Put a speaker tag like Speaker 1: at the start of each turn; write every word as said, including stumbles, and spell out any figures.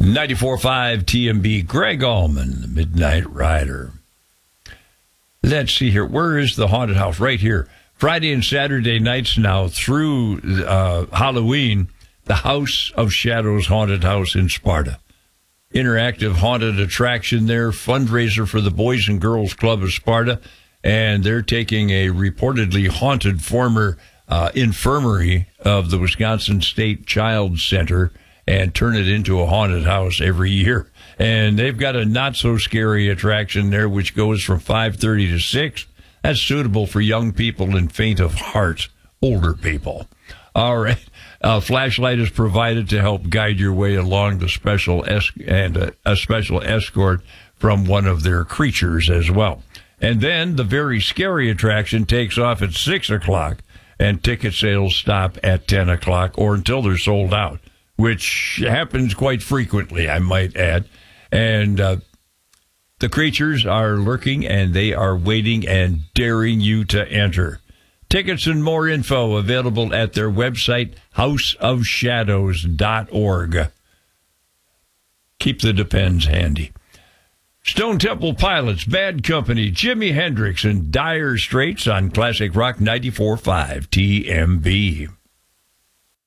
Speaker 1: ninety-four point five T M B, Greg Allman, the Midnight Rider. Let's see here. Where is the haunted house? Right here. Friday and Saturday nights now through uh, Halloween, the House of Shadows Haunted House in Sparta. Interactive haunted attraction there, fundraiser for the Boys and Girls Club of Sparta, and they're taking a reportedly haunted former uh, infirmary of the Wisconsin State Child Center and turn it into a haunted house every year. And they've got a not-so-scary attraction there, which goes from five thirty to six. That's suitable for young people and faint of heart, older people. All right. A flashlight is provided to help guide your way along the special es- and a, a special escort from one of their creatures as well. And then the very scary attraction takes off at six o'clock, and ticket sales stop at ten o'clock or until they're sold out, which happens quite frequently, I might add. And uh, the creatures are lurking, and they are waiting and daring you to enter. Tickets and more info available at their website, house of shadows dot org. Keep the Depends handy. Stone Temple Pilots, Bad Company, Jimi Hendrix, and Dire Straits on Classic Rock ninety-four point five T M B.